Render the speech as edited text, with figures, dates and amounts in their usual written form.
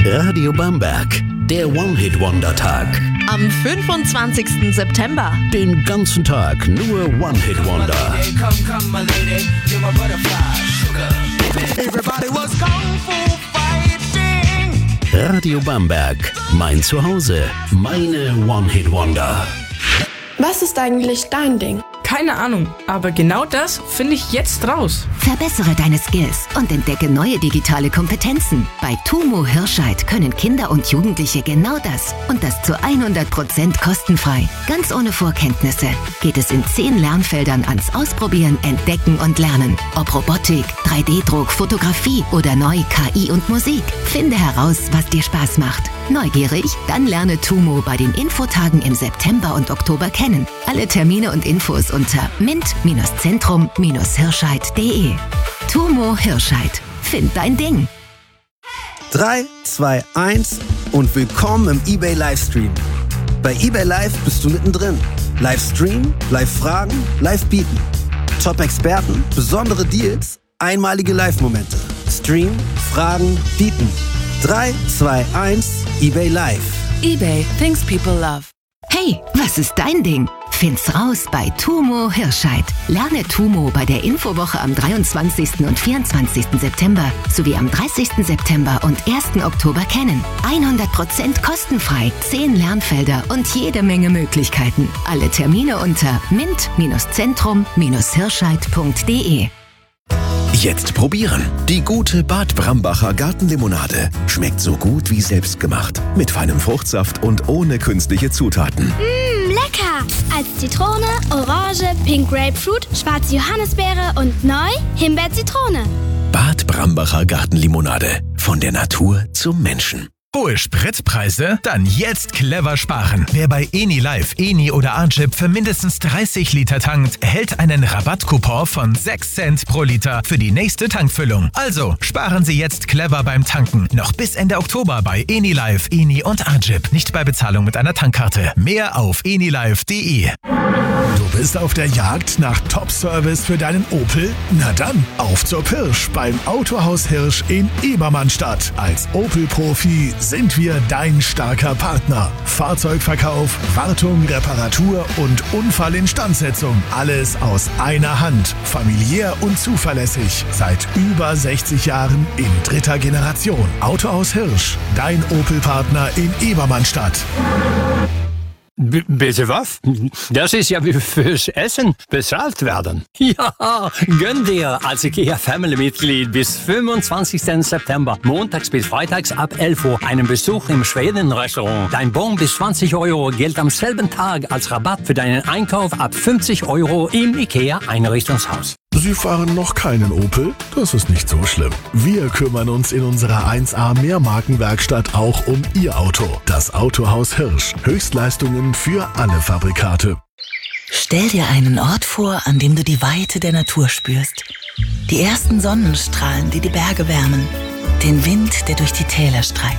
Radio Bamberg, der One-Hit-Wonder-Tag. Am 25. September. Den ganzen Tag nur One-Hit-Wonder. Radio Bamberg, mein Zuhause, meine One-Hit-Wonder. Was ist eigentlich dein Ding? Keine Ahnung, aber genau das finde ich jetzt raus. Verbessere deine Skills und entdecke neue digitale Kompetenzen. Bei TUMO Hirscheid können Kinder und Jugendliche genau das. Und das zu 100% kostenfrei. Ganz ohne Vorkenntnisse geht es in 10 Lernfeldern ans Ausprobieren, Entdecken und Lernen. Ob Robotik, 3D-Druck, Fotografie oder neu KI und Musik. Finde heraus, was dir Spaß macht. Neugierig? Dann lerne TUMO bei den Infotagen im September und Oktober kennen. Alle Termine und Infos unter mint-zentrum-hirscheid.de. TUMO Hirscheid. Find dein Ding. 3, 2, 1 und willkommen im eBay Livestream. Bei eBay Live bist du mittendrin. Livestream, Live-Fragen, Live-Bieten. Top-Experten, besondere Deals, einmalige Live-Momente. Stream, Fragen, Bieten. 3, 2, 1, eBay Live. eBay, things people love. Hey, was ist dein Ding? Find's raus bei TUMO Hirscheid. Lerne TUMO bei der Infowoche am 23. und 24. September sowie am 30. September und 1. Oktober kennen. 100% kostenfrei, 10 Lernfelder und jede Menge Möglichkeiten. Alle Termine unter mint-zentrum-hirscheid.de. Jetzt probieren. Die gute Bad Brambacher Gartenlimonade. Schmeckt so gut wie selbstgemacht. Mit feinem Fruchtsaft und ohne künstliche Zutaten. Lecker! Als Zitrone, Orange, Pink Grapefruit, schwarze Johannisbeere und neu Himbeer-Zitrone. Bad Brambacher Gartenlimonade. Von der Natur zum Menschen. Hohe Spritpreise? Dann jetzt clever sparen. Wer bei EniLife, Eni oder Agip für mindestens 30 Liter tankt, erhält einen Rabattcoupon von 6 Cent pro Liter für die nächste Tankfüllung. Also sparen Sie jetzt clever beim Tanken. Noch bis Ende Oktober bei EniLife, Eni und Agip. Nicht bei Bezahlung mit einer Tankkarte. Mehr auf enilife.de. Du bist auf der Jagd nach Top-Service für deinen Opel? Na dann, auf zur Pirsch beim Autohaus Hirsch in Ebermannstadt. Als Opel-Profi sind wir dein starker Partner. Fahrzeugverkauf, Wartung, Reparatur und Unfallinstandsetzung. Alles aus einer Hand. Familiär und zuverlässig. Seit über 60 Jahren in 3. Generation. Autohaus Hirsch, dein Opel-Partner in Ebermannstadt. Bitte was? Das ist ja wie fürs Essen bezahlt werden. Ja, gönn dir als IKEA-Family-Mitglied bis 25. September, montags bis freitags ab 11 Uhr, einen Besuch im Schweden-Restaurant. Dein Bon bis 20 € gilt am selben Tag als Rabatt für deinen Einkauf ab 50 € im IKEA-Einrichtungshaus. Sie fahren noch keinen Opel? Das ist nicht so schlimm. Wir kümmern uns in unserer 1A Mehrmarkenwerkstatt auch um Ihr Auto. Das Autohaus Hirsch. Höchstleistungen für alle Fabrikate. Stell dir einen Ort vor, an dem du die Weite der Natur spürst. Die ersten Sonnenstrahlen, die die Berge wärmen. Den Wind, der durch die Täler streicht.